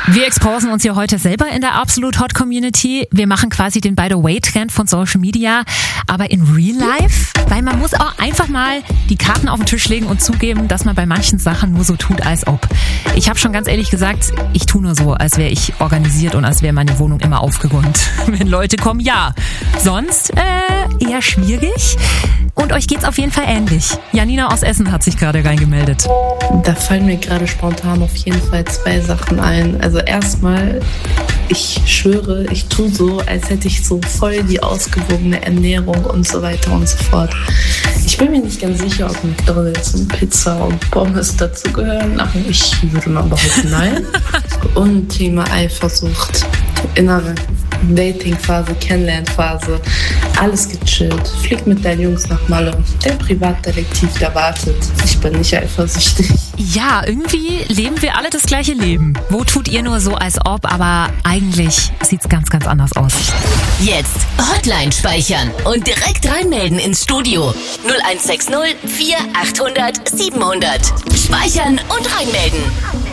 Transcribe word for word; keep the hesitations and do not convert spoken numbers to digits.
Wir exposen uns hier heute selber in der Absolut Hot Community. Wir machen quasi den By-the-Way-Trend von Social Media, aber in Real Life, weil man muss auch einfach mal die Karten auf den Tisch legen und zugeben, dass man bei manchen Sachen nur so tut, als ob. Ich habe schon ganz ehrlich gesagt, ich tue nur so, als wäre ich organisiert und als wäre meine Wohnung immer aufgeräumt. Wenn Leute kommen, ja. Sonst äh, eher schwierig. Und euch geht's auf jeden Fall ähnlich. Janina aus Essen hat sich gerade reingemeldet. Da fallen mir gerade spontan auf jeden Fall zwei Sachen ein. Also erstmal, ich schwöre, ich tue so, als hätte ich so voll die ausgewogene Ernährung und so weiter und so fort. Ich bin mir nicht ganz sicher, ob McDonald's und Pizza und Pommes dazugehören, aber ich würde mal behaupten, nein. Und Thema Eifersucht, innere Dating-Phase, Kennenlernphase, alles gechillt. Flieg mit deinen Jungs nach Malle. Der Privatdetektiv, der wartet. Ich bin nicht eifersüchtig. Ja, irgendwie leben wir alle das gleiche Leben. Wo tut ihr nur so, als ob, aber eigentlich sieht's ganz, ganz anders aus. Jetzt Hotline speichern und direkt reinmelden ins Studio. null eins sechs null vier achthundert siebenhundert. Speichern und reinmelden.